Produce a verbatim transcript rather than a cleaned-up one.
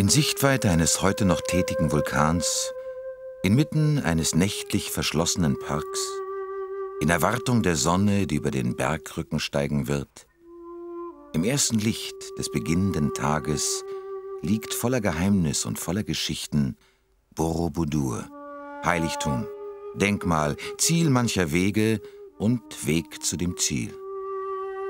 In Sichtweite eines heute noch tätigen Vulkans, inmitten eines nächtlich verschlossenen Parks, in Erwartung der Sonne, die über den Bergrücken steigen wird, im ersten Licht des beginnenden Tages liegt voller Geheimnis und voller Geschichten Borobudur, Heiligtum, Denkmal, Ziel mancher Wege und Weg zu dem Ziel.